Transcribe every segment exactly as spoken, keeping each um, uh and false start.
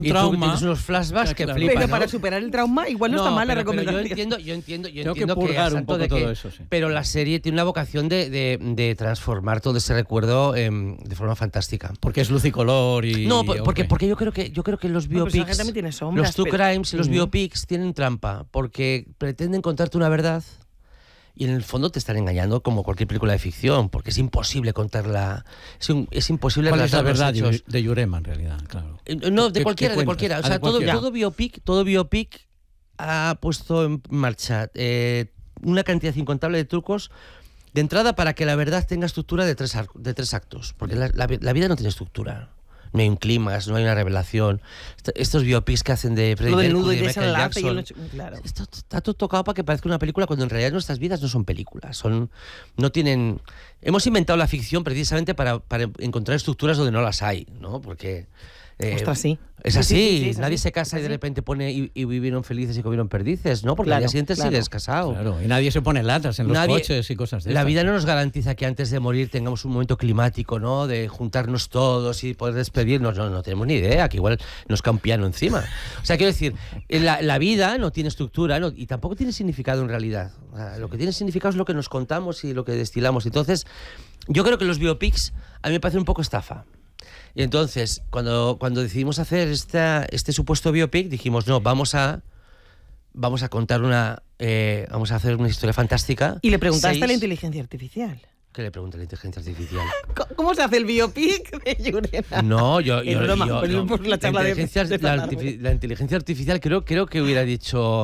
y trauma, tú tienes unos flashbacks que, claro, que flipan. Pero ¿no? para superar el trauma igual no, no está mal la pero, recomendación. Pero yo entiendo, yo entiendo, yo Tengo entiendo que purgar que un poco de todo que, eso, sí. Pero la serie tiene una vocación de, de, de transformar todo ese recuerdo eh, de forma fantástica. Porque es luz y color y... No, porque, okay. porque yo creo que yo creo que los biopics, también tiene sombras, los true pero... crimes y los uh-huh. biopics tienen trampa, porque pretenden contarte una verdad y en el fondo te están engañando como cualquier película de ficción, porque es imposible contarla, es, un, es imposible ¿Cuál relatar es la verdad los hechos. de Yurema en realidad? Claro. No, de cualquiera, de cualquiera. O sea, ah, todo, cualquiera. todo biopic, todo biopic ha puesto en marcha eh, una cantidad incontable de trucos de entrada para que la verdad tenga estructura de tres, de tres actos, porque la, la, la vida no tiene estructura. No hay un clímax, no hay una revelación. Estos biopics que hacen de Freddie Mercury y de Michael Jackson, hecho, claro. Esto está todo tocado para que parezca una película cuando en realidad nuestras vidas no son películas. Son, no tienen. Hemos inventado la ficción precisamente para, para encontrar estructuras donde no las hay, ¿no? Porque eh, Ostras, sí. Es así. Sí, sí, sí, sí, Nadie así. se casa y de repente pone y, y vivieron felices y comieron perdices, ¿no? Porque claro, al día siguiente claro. sigues casado. Claro, y nadie se pone latas en los nadie, coches y cosas de La estas. vida no nos garantiza que antes de morir tengamos un momento climático, ¿no? De juntarnos todos y poder despedirnos. No, no tenemos ni idea, que igual nos cae un piano encima. O sea, quiero decir, la, la vida no tiene estructura, ¿no? Y tampoco tiene significado en realidad. O sea, lo que tiene significado es lo que nos contamos y lo que destilamos. Entonces, yo creo que los biopics a mí me parecen un poco estafa. Y entonces, cuando, cuando decidimos hacer esta, este supuesto biopic, dijimos, no, vamos a, vamos a contar una... Eh, vamos a hacer una historia fantástica. Y le preguntaste Seis... a la inteligencia artificial. ¿Qué le pregunta a la inteligencia artificial? ¿Cómo se hace el biopic de Yurena? No, yo... yo, broma, yo, yo por la, charla la, inteligencia, de, de la, artific- la inteligencia artificial creo, creo que hubiera dicho...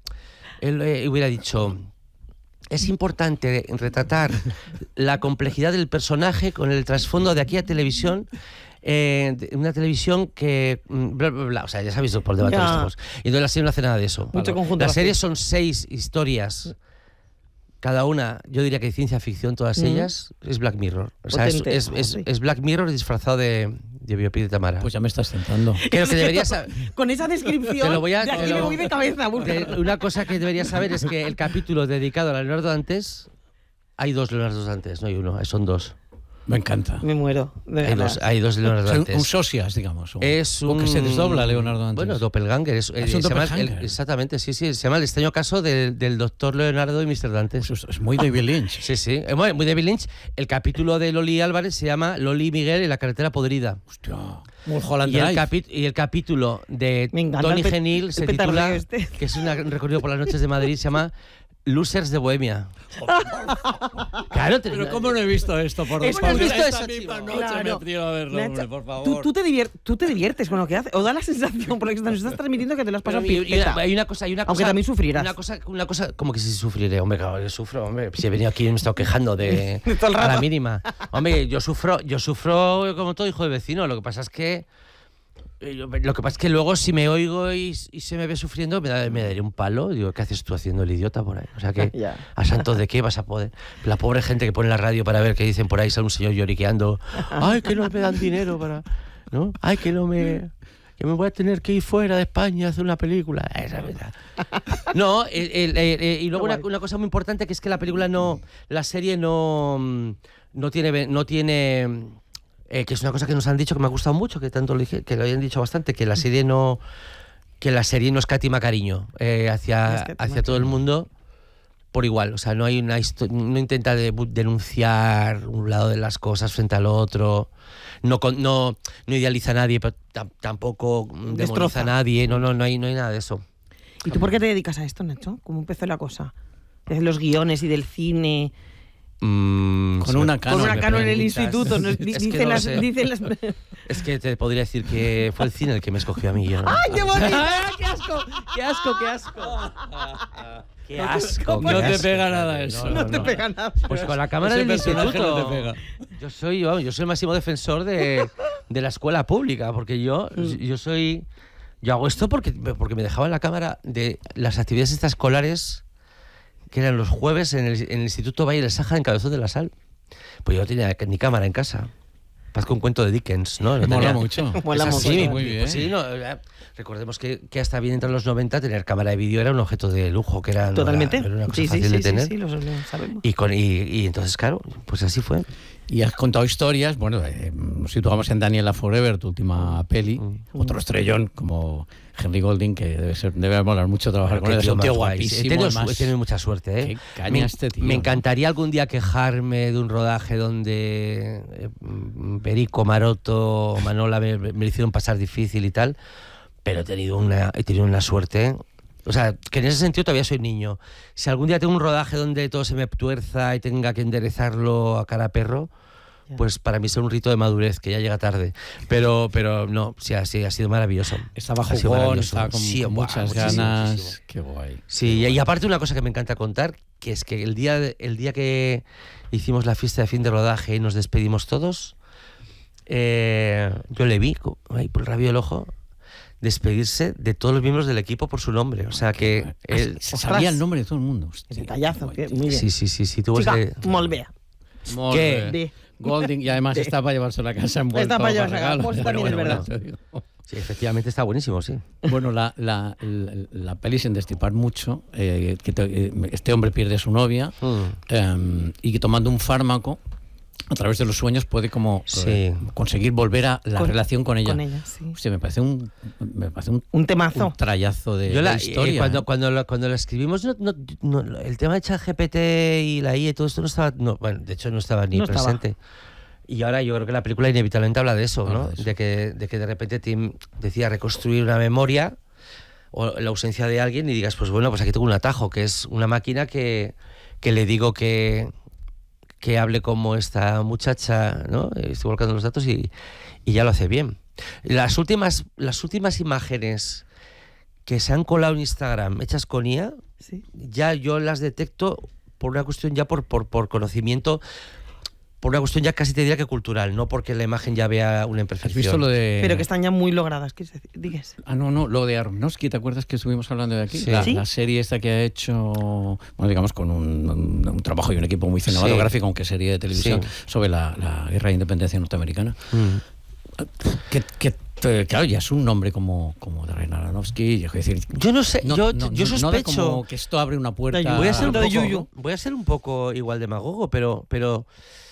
Él eh, hubiera dicho... Es importante retratar la complejidad del personaje con el trasfondo de aquí a televisión, eh, de una televisión que... Bla, bla, bla. O sea, ya sabéis por debate que estamos. Y entonces la serie no hace nada de eso. Mucho conjunto. La serie son seis historias, cada una, yo diría que de ciencia ficción, todas mm. ellas, es Black Mirror. O sea, es, es, es, es Black Mirror disfrazado de... de biopic de Tamara. Pues ya me estás tentando. Creo que deberías saber. Con esa descripción, te lo voy a, de aquí lo, me voy de cabeza. De, una cosa que deberías saber es que el capítulo dedicado a Leonardo Dantes, hay dos Leonardo Dantes, no hay uno, son dos. Me encanta. Me muero. Hay dos, hay dos Leonardo Dantes. O sea, un socias, digamos. Un, es un... que se desdobla Leonardo Dantes. Bueno, doppelganger. Es, es un se doppelganger. Llama el, exactamente, sí, sí. Se llama El extraño caso de, del doctor Leonardo y mister Dantes. Pues es muy David Lynch. Sí, sí. Es muy, muy David Lynch. El capítulo de Loli Álvarez se llama Loli y Miguel en la carretera podrida. Hostia. Mulholland y, el Drive. capi- y el capítulo de Tony pe- Genil se titula, este. que es un recorrido por las noches de Madrid, se llama Losers de Bohemia. Claro, pero ¿cómo no he visto esto? Por ¿Cómo no has visto eso, misma noche claro. me quiero verlo, hombre, por favor. Tú, tú, te divier- tú te diviertes con lo que haces. O da la sensación, por lo que nos estás transmitiendo, que te lo has pasado pipeta. Hay una cosa, hay una cosa. Aunque también sufrirás. Una cosa, una cosa, como que si sufriré. Hombre, claro, yo sufro, hombre. Si he venido aquí y me he estado quejando de, de todo el a rato. la mínima. Hombre, yo sufro, yo sufro como todo hijo de vecino. Lo que pasa es que Lo que pasa es que luego si me oigo y, y se me ve sufriendo, me, da, me daré un palo. Digo, ¿qué haces tú haciendo el idiota por ahí? O sea que, yeah. ¿a santos de qué vas a poder? La pobre gente que pone la radio para ver qué dicen por ahí, sale un señor lloriqueando. ¡Ay, que no me dan dinero para...! ¿No? ¡Ay, que no me...! Que me voy a tener que ir fuera de España a hacer una película. Esa es verdad. No, el, el, el, el, y luego una, una cosa muy importante que es que la película no... La serie no... No tiene... No tiene Eh, que es una cosa que nos han dicho que me ha gustado mucho, que tanto lo dije, que lo hayan dicho bastante, que la serie no que la serie no escatima cariño eh, hacia, hacia todo el mundo por igual. O sea, no hay una histo- no intenta de, denunciar un lado de las cosas frente al otro, no no, no idealiza a nadie, pero t- tampoco demoniza Destroza. a nadie, no, no, no hay, no hay nada de eso. ¿Y tú por qué te dedicas a esto, Nacho? ¿Cómo empezó la cosa? Desde los guiones y del cine... Mm, con una cano, con una cano en el preguntas. instituto. Nos, Es dicen, que no las, sé. dicen las... Es que te podría decir que fue el cine el que me escogió a mí. Yo, ¿no? ¡Ay, qué bonito! ¡Qué asco! ¡Qué asco, qué asco! ¡Qué asco! No qué te asco, pega padre. nada eso. No te pega nada. Pues con la cámara Ese del personaje instituto. no te pega. Yo soy, vamos, yo soy el máximo defensor de, de la escuela pública, porque yo, yo soy... Yo hago esto porque, porque me dejaban la cámara de las actividades extraescolares que eran los jueves en el, en el Instituto Valle del Sáhara en Cabezón de la Sal. Pues yo no tenía ni cámara en casa. Parece un cuento de Dickens, ¿no? No Mola tenía- mucho. Mola Es así, mucho. Muy pues bien. sí, no, eh, recordemos que, que hasta bien entre los noventa tener cámara de vídeo era un objeto de lujo, que era, no Totalmente. era, era una cosa Sí, sí, fácil sí, de sí, tener. sí, lo, lo sabemos. Y, con, y, y entonces, claro, pues así fue. Y has contado historias, bueno, eh, nos situamos en Daniela Forever, tu última peli, mm. otro estrellón como Henry Golding, que debe ser, debe molar mucho trabajar bueno, con él. Es un tío guay. guapísimo. He tenido, además, he tenido mucha suerte, ¿eh? Qué caña me, este tío. Me encantaría ¿no? algún día quejarme de un rodaje donde eh, Perico, Maroto, Manola me, me lo hicieron pasar difícil y tal, pero he tenido una, he tenido una suerte. O sea, que en ese sentido todavía soy niño. Si algún día tengo un rodaje donde todo se me tuerza y tenga que enderezarlo a cara a perro, pues para mí es un rito de madurez que ya llega tarde, pero pero no, sí, sí ha sido maravilloso. Estaba jugón, estaba con, sí, con muchas muchísimo, ganas. Muchísimo. Qué guay. Sí, y aparte una cosa que me encanta contar, que es que el día el día que hicimos la fiesta de fin de rodaje y nos despedimos todos, eh, yo le vi ahí por el rabillo del ojo despedirse de todos los miembros del equipo por su nombre, o sea que él se sabía el nombre de todo el mundo. Hostia, detallazo, que muy bien. Sí, sí, sí, sí, tuvo Chica, ese... molt bé. Molt ¿Qué? bé. Golding, y además de. está para llevarse la casa envuelta. Está para llevarse regalo. pues también Bueno, es bueno, verdad. bueno, Sí, efectivamente está buenísimo, sí. bueno, la, la, la, la peli, sin destripar mucho, eh, que te, eh, este hombre pierde a su novia Mm. eh, y que tomando un fármaco a través de los sueños puede como Sí. eh, conseguir volver a la Con- relación con ella. Con ella, sí. Hostia, me parece un me parece un, Un temazo. un trayazo de, Yo la, de historia. eh, cuando, ¿eh? cuando, lo, cuando lo escribimos, no, no, no, el tema de ChatGPT y la I A y todo esto no estaba, no, bueno, de hecho no estaba ni No estaba. presente. Y ahora yo creo que la película inevitablemente habla de eso, Habla ¿no? de eso. De que, de que de repente Tim decía reconstruir una memoria o la ausencia de alguien y digas, pues bueno, pues aquí tengo un atajo, que es una máquina que, que le digo que, que hable como esta muchacha, ¿no? Estoy volcando los datos y, y ya lo hace bien. Las últimas, las últimas imágenes que se han colado en Instagram hechas con I A, Sí. ya yo las detecto por una cuestión ya por, por, por conocimiento, por una cuestión ya casi te diría que cultural, no porque la imagen ya vea una ¿Has imperfección. visto lo de Pero que están ya muy logradas, ¿qué digas? Ah, no, no, lo de Aronofsky, ¿te acuerdas que estuvimos hablando de aquí? Sí. La, ¿Sí? la serie esta que ha hecho, bueno, digamos, con un, un, un trabajo y un equipo muy cinematográfico, Sí. aunque serie de televisión, Sí. sobre la, la guerra de independencia norteamericana. Mm. Que, que, eh, claro, ya es un nombre como, como de Darren Aronofsky, es decir... Yo no sé, no- yo, no- yo no- no de sospecho... como que esto abre una puerta... De voy, a ser un de poco, Yuyu. voy a ser un poco igual demagogo, pero, pero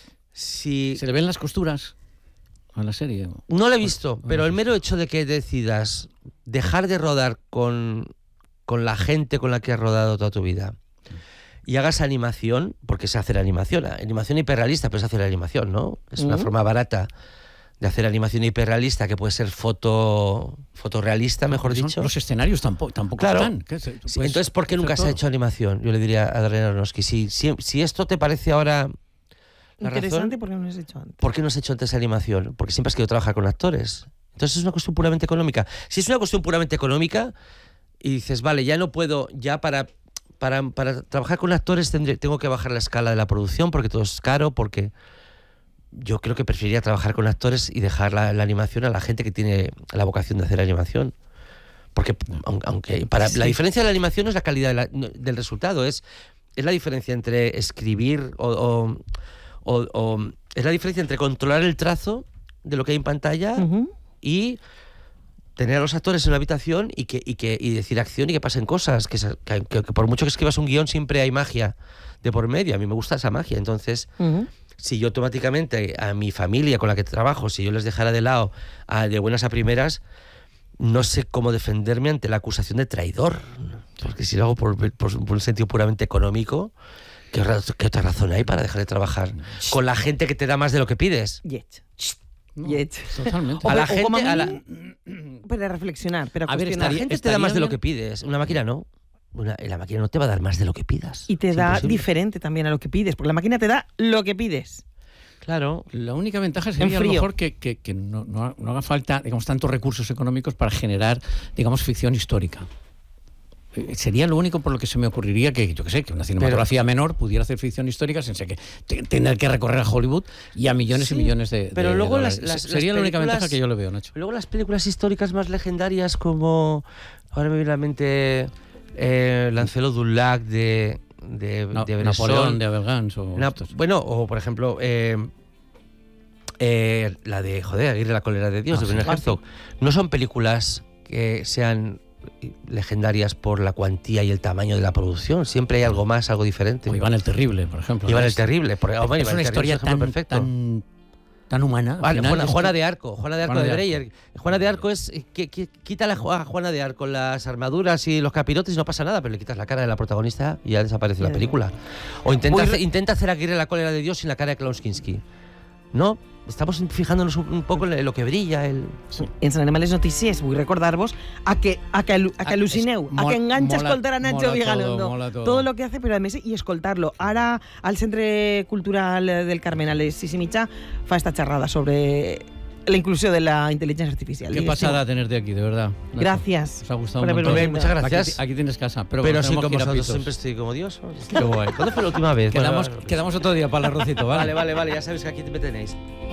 si... ¿Se le ven las costuras a la serie? No lo he visto, Bueno, pero el sí. mero hecho de que decidas dejar de rodar con, con la gente con la que has rodado toda tu vida y hagas animación, porque se hace la animación, animación hiperrealista, pero se hace la animación, ¿no? Es una Mm. forma barata de hacer animación hiperrealista que puede ser foto fotorrealista, mejor Son- dicho. Los escenarios tampoco, tampoco Claro. están. ¿Qué se- Sí, puedes entonces, ¿por qué hacer nunca se ha todo? hecho animación? Yo le diría a Darren Aronofsky, si, si, si esto te parece ahora la Interesante razón, porque no lo has hecho antes. ¿por qué no has hecho antes animación? Porque siempre has querido trabajar con actores. Entonces es una cuestión puramente económica. Si es una cuestión puramente económica y dices, vale, ya no puedo, ya para, para, para trabajar con actores tendré, tengo que bajar la escala de la producción porque todo es caro, porque yo creo que preferiría trabajar con actores y dejar la, la animación a la gente que tiene la vocación de hacer animación. Porque aun- aunque para Sí. la diferencia de la animación no es la calidad de la- no, del resultado, es, es la diferencia entre escribir o, o, o- o- es la diferencia entre controlar el trazo de lo que hay en pantalla Ujú. y tener a los actores en una habitación y que, y que y decir acción y que pasen cosas, que, se- que- que por mucho que escribas un guión siempre hay magia de por medio. A mí me gusta esa magia, entonces Ujú. si yo automáticamente a mi familia con la que trabajo, si yo les dejara de lado a- de buenas a primeras, no sé cómo defenderme ante la acusación de traidor. Porque si lo hago por, por- por un sentido puramente económico, ¿qué, ra- qué otra razón hay para dejar de trabajar con la gente que te da más de lo que pides? Yech. No, Yech. totalmente. O, A la o como gente- a la- mí, para reflexionar, pero A ver, La cuestionar. estaría- gente te da más de lo bien. que pides. Una máquina no. Una, la máquina no te va a dar más de lo que pidas. Y te Es da imposible. diferente también a lo que pides, porque la máquina te da lo que pides. Claro. La única ventaja sería a lo frío. mejor que, que- que no, no- no haga falta, digamos, tantos recursos económicos para generar, digamos, ficción histórica. Eh, Sería lo único por lo que se me ocurriría que, yo que sé, que una cinematografía menor pudiera hacer ficción histórica sin ser que te- tener que recorrer a Hollywood y a millones Sí, y millones de, pero de luego dólares. las- las- Sería las la única películas- ventaja que yo le veo, Nacho. Luego las películas históricas más legendarias como, ahora me viene a la mente, eh, Lancelot du Lac de, de, Na- de Bresson. Napoleón de Abelgans o Na- estos. bueno, o por ejemplo, eh, eh, la de, joder, Aguirre la cólera de Dios, Ah, de sí. Werner Ah, Herzog. No son películas que sean legendarias por la cuantía y el tamaño de la producción. Siempre hay algo más, algo diferente. O Iván el Terrible, por ejemplo. Iván ¿no? el Terrible. Por, oh, es Iván una el Terrible historia es un ejemplo tan, perfecto. tan, tan humana. al Vale, final Juana, es Juana que- de Arco, Juana de Arco Juana de de Breyer. Juana de Arco es que, que quita la, a Juana de Arco las armaduras y los capirotes y no pasa nada, pero le quitas la cara de la protagonista y ya desaparece la película. O intenta, Muy- hacer, intenta hacer a Aguirre la cólera de Dios sin la cara de Klaus Kinski. No, estamos fijándonos un, un poco en lo que brilla el... En Sant Animales Notícies vull recordar-vos a que, a que, alu- a que Ah, al·lucineu, és a molt- que enganxa a mola- escoltar a Nacho mola Vigalondo. todo, mola todo. Todo lo que hace, pero además y escoltarlo. Ara al Centre Cultural del Carmen a les sis i mitja fa esta xerrada sobre la inclusió de la inteligencia artificial. Qué Diguéssim. pasada tenerte aquí, de verdad. Nacho. Gracias. Os ha gustado por un montón. haberme Muchas invitado. gracias. Aquí, aquí tienes casa. Pero, Pero bueno, sí, tenemos como que ir a vosotros pitos. siempre estoy como Dios. Qué guay. ¿Cuándo fue la última vez? Quedamos, Vale, quedamos otro día para el arrocito, ¿vale? vale, vale, vale, ya sabéis que aquí me tenéis.